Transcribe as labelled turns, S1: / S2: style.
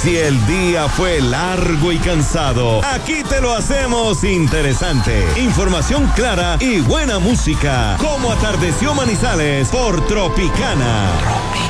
S1: Si el día fue largo y cansado, aquí te lo hacemos interesante. Información clara y buena música. Como atardeció Manizales por Tropicana.